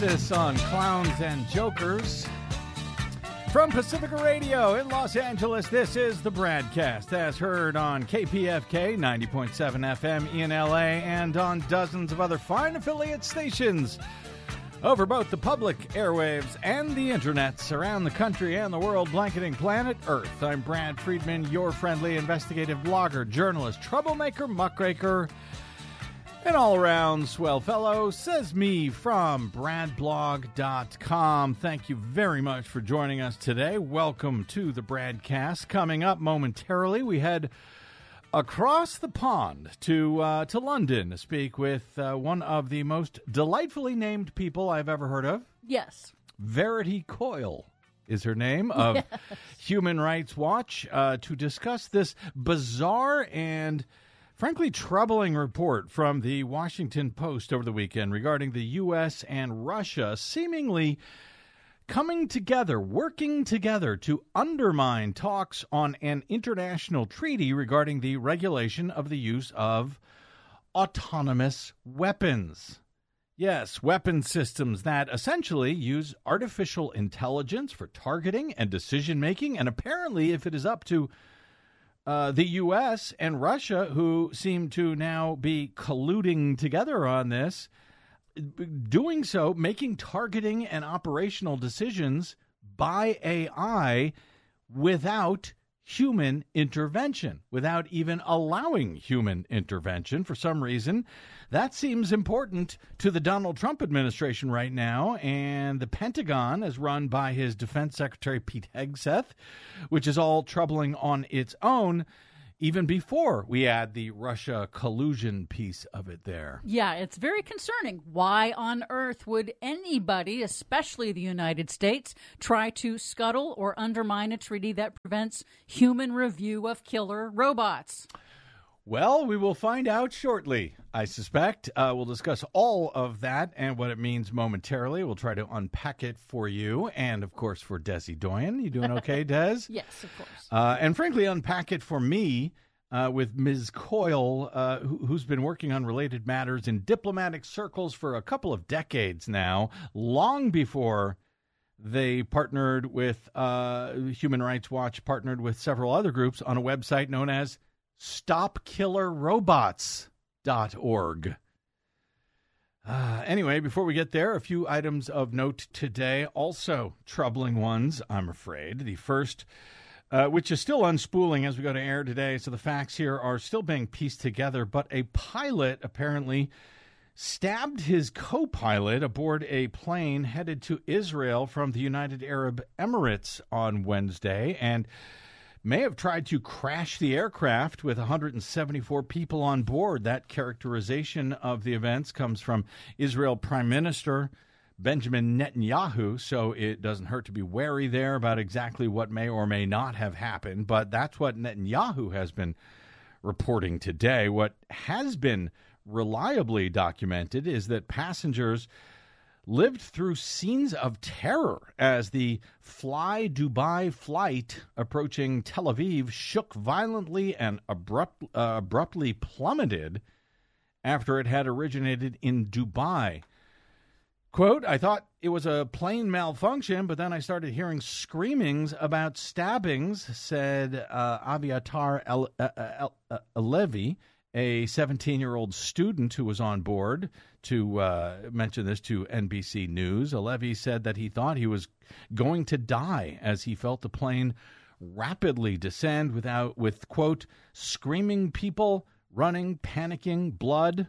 emphasis on clowns and jokers. From Pacifica Radio in Los Angeles, this is the BradCast, as heard on KPFK 90.7 FM in LA and on dozens of other fine affiliate stations over both the public airwaves and the internets around the country and the world, blanketing planet Earth. I'm Brad Friedman, your friendly investigative blogger, journalist, troublemaker, muckraker, and all-around swell fellow, says me from bradblog.com. Thank you very much for joining us today. Welcome to the BradCast. Coming up momentarily, we head across the pond to London to speak with one of the most delightfully named people I've ever heard of. Yes. Verity Coyle is her name, of yes. Human Rights Watch, to discuss this bizarre and frankly troubling report from the Washington Post over the weekend regarding the U.S. and Russia seemingly coming together, working together to undermine talks on an international treaty regarding the regulation of the use of autonomous weapons. Yes, weapon systems that essentially use artificial intelligence for targeting and decision-making, and apparently, if it is up to the U.S. and Russia, who seem to now be colluding together on this, doing so, making targeting and operational decisions by AI without human intervention, without even allowing human intervention. For some reason, that seems important to the Donald Trump administration right now, and the Pentagon, as run by his Defense Secretary Pete Hegseth, which is all troubling on its own, even before we add the Russia collusion piece of it there. Yeah, it's very concerning. Why on earth would anybody, especially the United States, try to scuttle or undermine a treaty that prevents human review of killer robots? Well, we will find out shortly, I suspect. We'll discuss all of that and what it means momentarily. We'll try to unpack it for you and, of course, for Desi Doyen. You doing okay, Des? Yes, of course. And frankly, unpack it for me with Ms. Coyle, who's been working on related matters in diplomatic circles for a couple of decades now, long before they partnered with Human Rights Watch, partnered with several other groups on a website known as StopKillerRobots.org. Anyway, before we get there, a few items of note today. Also troubling ones, I'm afraid. The first, which is still unspooling as we go to air today, so the facts here are still being pieced together, but a pilot apparently stabbed his co-pilot aboard a plane headed to Israel from the United Arab Emirates on Wednesday, and may have tried to crash the aircraft with 174 people on board. That characterization of the events comes from Israel Prime Minister Benjamin Netanyahu, so it doesn't hurt to be wary there about exactly what may or may not have happened, but that's what Netanyahu has been reporting today. What has been reliably documented is that passengers lived through scenes of terror as the Fly Dubai flight approaching Tel Aviv shook violently and abruptly plummeted after it had originated in Dubai. Quote, I thought it was a plane malfunction, but then I started hearing screamings about stabbings, said Aviatar Alevi, a 17-year-old student who was on board, to mention this to NBC News. Alevi said that he thought he was going to die as he felt the plane rapidly descend with, quote, screaming people, running, panicking, blood.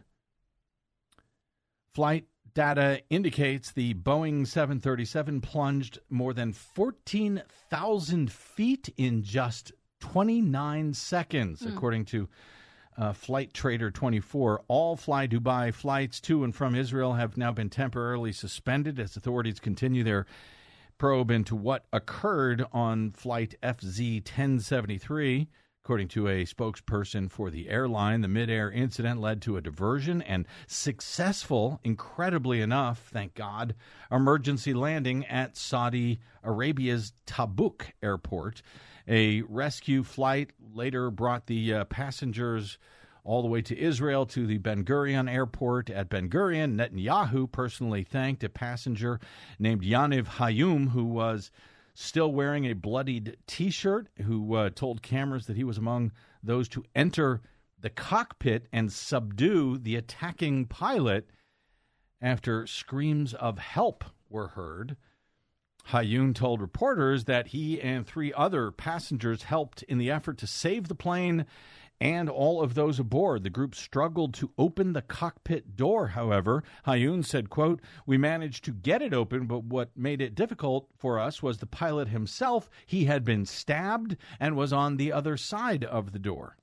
Flight data indicates the Boeing 737 plunged more than 14,000 feet in just 29 seconds, according to Flight Trader 24. All Fly Dubai flights to and from Israel have now been temporarily suspended as authorities continue their probe into what occurred on Flight FZ 1073. According to a spokesperson for the airline, the mid-air incident led to a diversion and successful, incredibly enough, thank God, emergency landing at Saudi Arabia's Tabuk airport. A rescue flight later brought the passengers all the way to Israel to the Ben Gurion airport. At Ben Gurion, Netanyahu personally thanked a passenger named Yaniv Hayum, who was still wearing a bloodied T-shirt, who told cameras that he was among those to enter the cockpit and subdue the attacking pilot after screams of help were heard. Hayun told reporters that he and 3 other passengers helped in the effort to save the plane and all of those aboard. The group struggled to open the cockpit door, however. Hayun said, quote, "We managed to get it open, but what made it difficult for us was the pilot himself. He had been stabbed and was on the other side of the door."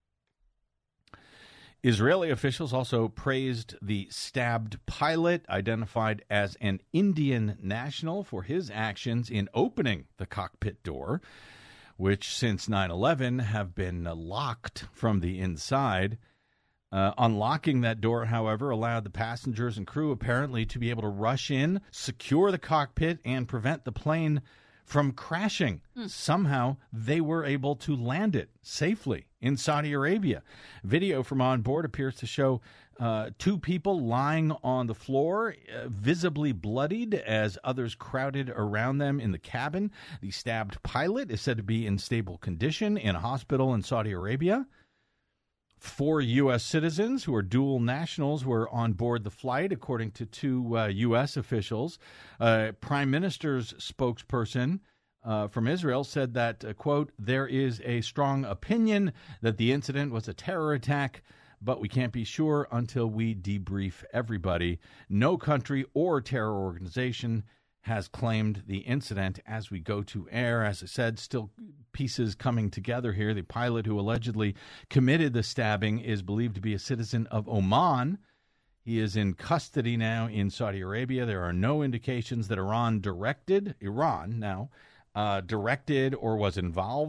Israeli officials also praised the stabbed pilot, identified as an Indian national, for his actions in opening the cockpit door, which since 9/11 have been locked from the inside. Unlocking that door, however, allowed the passengers and crew apparently to be able to rush in, secure the cockpit, and prevent the plane from crashing. Somehow they were able to land it safely in Saudi Arabia. Video from on board appears to show 2 people lying on the floor, visibly bloodied, as others crowded around them in the cabin. The stabbed pilot is said to be in stable condition in a hospital in Saudi Arabia. 4 U.S. citizens who are dual nationals were on board the flight, according to 2 U.S. officials. Prime Minister's spokesperson from Israel said that, quote, "There is a strong opinion that the incident was a terror attack, but we can't be sure until we debrief everybody. No country or terror organization has claimed the incident." As we go to air, as I said, still pieces coming together here. The pilot who allegedly committed the stabbing is believed to be a citizen of Oman. He is in custody now in Saudi Arabia. There are no indications that Iran directed or was involved